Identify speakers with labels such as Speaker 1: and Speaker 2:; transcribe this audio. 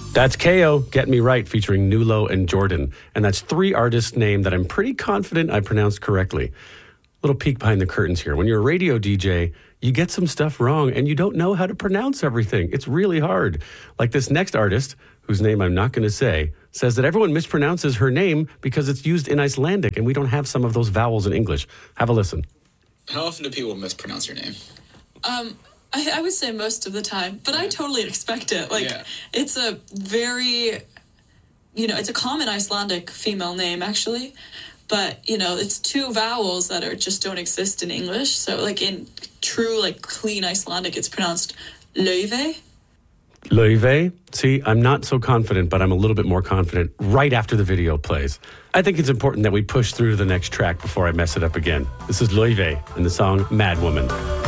Speaker 1: That's KO, Get Me Right, featuring Nulo and Jordan. And that's three artists' name that I'm pretty confident I pronounced correctly. Little peek behind the curtains here. When you're a radio DJ, you get some stuff wrong and you don't know how to pronounce everything. It's really hard. Like this next artist, whose name I'm not going to say, says that everyone mispronounces her name because it's used in Icelandic and we don't have some of those vowels in English. Have a listen.
Speaker 2: How often do people mispronounce your name?
Speaker 3: I would say most of the time, but I totally expect it. It's a very, it's a common Icelandic female name, actually. But, it's two vowels that just don't exist in English. So, in true, clean Icelandic, it's pronounced Laufey.
Speaker 1: Laufey? See, I'm not so confident, but I'm a little bit more confident right after the video plays. I think it's important that we push through to the next track before I mess it up again. This is Laufey and the song Mad Woman.